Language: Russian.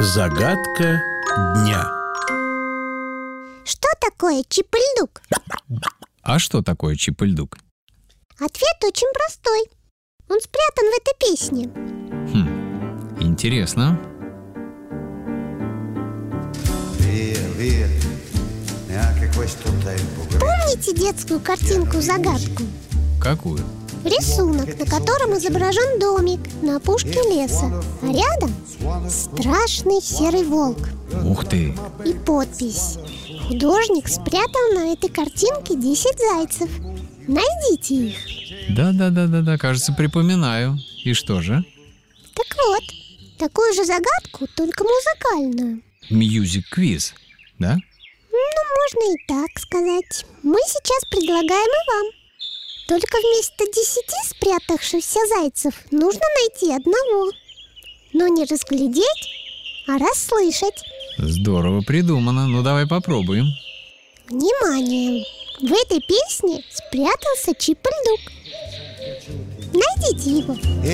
Загадка дня. Что такое Чип-и-Ль-Дук? А что такое Чип-и-Ль-Дук? Ответ очень простой. Он спрятан в этой песне. Интересно. Помните детскую картинку-загадку? Какую? Рисунок, на котором изображен домик на опушке леса, а рядом страшный серый волк. Ух ты! И подпись: художник спрятал на этой картинке 10 зайцев. Найдите их. Да, кажется, припоминаю. И что же? Так вот, такую же загадку, только музыкальную. Мьюзик-квиз, да? Можно и так сказать. Мы сейчас предлагаем и вам. Только вместо 10 спрятавшихся зайцев нужно найти одного. Но не разглядеть, а расслышать. Здорово придумано. Ну, давай попробуем. Внимание! В этой песне спрятался Чип-и-Ль-Дук. Найдите его.